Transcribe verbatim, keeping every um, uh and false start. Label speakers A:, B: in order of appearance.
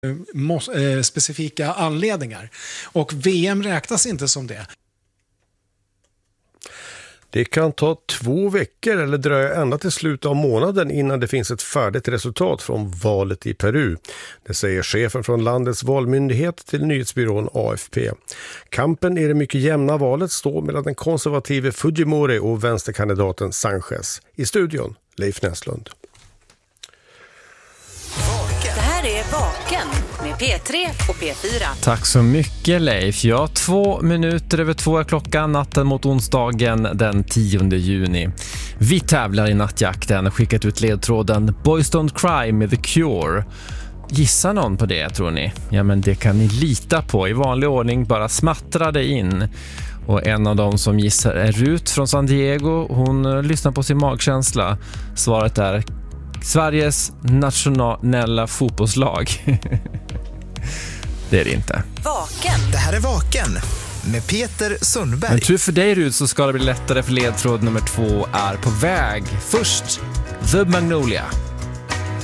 A: specifika anledningar. Och V M räknas inte som det.
B: Det kan ta två veckor eller dröja ända till slutet av månaden innan det finns ett färdigt resultat från valet i Peru. Det säger chefen från landets valmyndighet till nyhetsbyrån A F P. Kampen i det mycket jämna valet står mellan den konservative Fujimori och vänsterkandidaten Sanchez. I studion, Leif Näslund.
C: Det här är Vaken med P tre och P fyra.
D: Tack så mycket, Leif. Ja, två minuter över två är klockan, natten mot onsdagen den tionde juni. Vi tävlar i nattjakten, skickat ut ledtråden Boys Don't Cry med The Cure. Gissar någon på det, tror ni? Ja, men det kan ni lita på. I vanlig ordning bara smattra det in. Och en av dem som gissar är Rut från San Diego. Hon lyssnar på sin magkänsla. Svaret är Sveriges nationella fotbollslag. Det är det inte.
C: Vaken.
E: Det här är Vaken med Peter Sundberg.
D: Men tur för dig, Rut, så ska det bli lättare, för ledtråd nummer två är på väg. Först The Magnolia.